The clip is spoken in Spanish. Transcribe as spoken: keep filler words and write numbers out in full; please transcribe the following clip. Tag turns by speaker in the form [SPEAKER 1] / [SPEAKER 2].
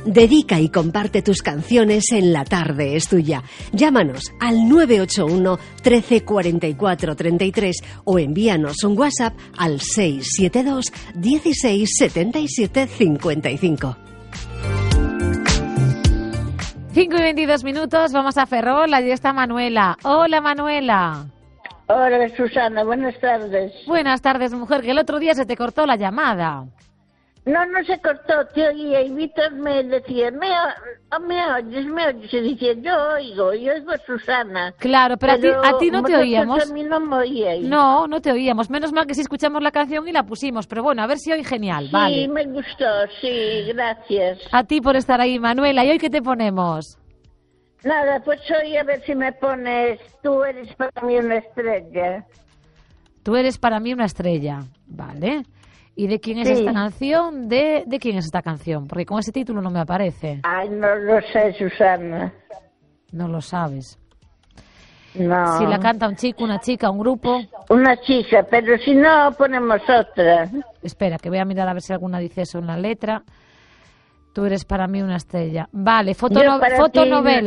[SPEAKER 1] Dedica y comparte tus canciones en La Tarde es Tuya. Llámanos al nueve ocho uno, trece, cuarenta y cuatro, treinta y tres o envíanos un WhatsApp al seis siete dos, dieciséis, setenta y siete, cincuenta y cinco.
[SPEAKER 2] cinco y veintidós minutos, vamos a Ferrol, allí está Manuela. Hola, Manuela.
[SPEAKER 3] Hola, Susana, buenas tardes.
[SPEAKER 2] Buenas tardes, mujer, que el otro día se te cortó la llamada.
[SPEAKER 3] No, no se cortó, te oía, y Víctor me decía, me, o- me oyes, me oyes, y decía, yo oigo, yo oigo a Susana.
[SPEAKER 2] Claro, pero, a ti, a ti no te
[SPEAKER 3] vosotros
[SPEAKER 2] oíamos.
[SPEAKER 3] A mí no me oíais.
[SPEAKER 2] No, no te oíamos. Menos mal que sí escuchamos la canción y la pusimos. Pero bueno, a ver si hoy genial,
[SPEAKER 3] Sí,
[SPEAKER 2] vale.
[SPEAKER 3] me gustó, sí, gracias.
[SPEAKER 2] A ti por estar ahí, Manuela. ¿Y hoy qué te ponemos?
[SPEAKER 3] Nada, pues hoy a ver si me pones, tú eres para mí una estrella.
[SPEAKER 2] Tú eres para mí una estrella, ¿vale? ¿Y de quién es
[SPEAKER 3] Sí.
[SPEAKER 2] esta canción? ¿De, ¿De quién es esta canción? Porque con ese título no me aparece.
[SPEAKER 3] Ay, no lo sé, Susana.
[SPEAKER 2] No lo sabes.
[SPEAKER 3] No.
[SPEAKER 2] Si la canta un chico, una chica, un grupo.
[SPEAKER 3] Una chica, pero si no, ponemos otra.
[SPEAKER 2] Espera, que voy a mirar a ver si alguna dice eso en la letra. Tú eres para mí una estrella. Vale, fotono-
[SPEAKER 3] Yo para ti-
[SPEAKER 2] fotonovela.